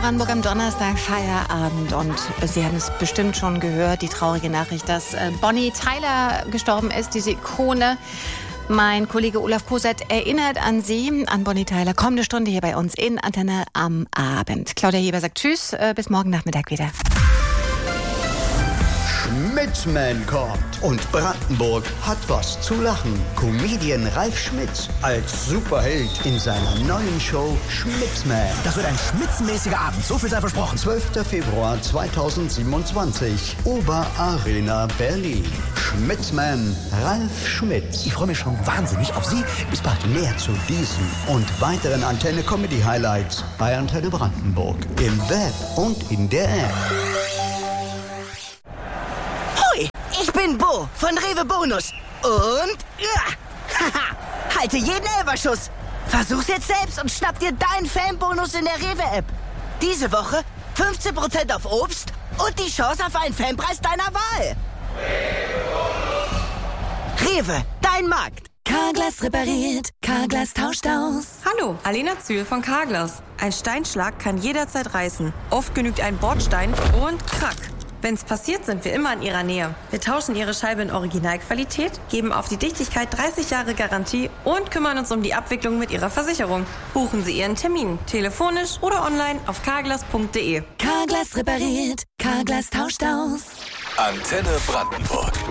Brandenburg am Donnerstag Feierabend und Sie haben es bestimmt schon gehört, die traurige Nachricht, dass Bonnie Tyler gestorben ist, diese Ikone. Mein Kollege Olaf Kosert erinnert an Sie, an Bonnie Tyler, kommende Stunde hier bei uns in Antenne am Abend. Claudia Heber sagt Tschüss, bis morgen Nachmittag wieder. Schmitzman kommt und Brandenburg hat was zu lachen. Comedian Ralf Schmitz als Superheld in seiner neuen Show Schmitzman. Das wird ein schmitzenmäßiger Abend, so viel sei versprochen. 12. Februar 2027, Oberarena Berlin. Schmitzman Ralf Schmitz. Ich freue mich schon wahnsinnig auf Sie. Bis bald. Mehr zu diesen und weiteren Antenne-Comedy-Highlights bei Antenne Brandenburg. Im Web und in der App. Ich bin Bo von Rewe Bonus und halte jeden Elferschuss. Versuch's jetzt selbst und schnapp dir deinen Fanbonus in der Rewe-App. Diese Woche 15% auf Obst und die Chance auf einen Fanpreis deiner Wahl. Rewe, dein Markt. Carglass repariert, Carglass tauscht aus. Hallo, Alena Zühl von Carglass. Ein Steinschlag kann jederzeit reißen. Oft genügt ein Bordstein und krack. Wenn's passiert, sind wir immer in Ihrer Nähe. Wir tauschen Ihre Scheibe in Originalqualität, geben auf die Dichtigkeit 30 Jahre Garantie und kümmern uns um die Abwicklung mit Ihrer Versicherung. Buchen Sie Ihren Termin, telefonisch oder online auf carglass.de. Carglass repariert, Carglass tauscht aus. Antenne Brandenburg.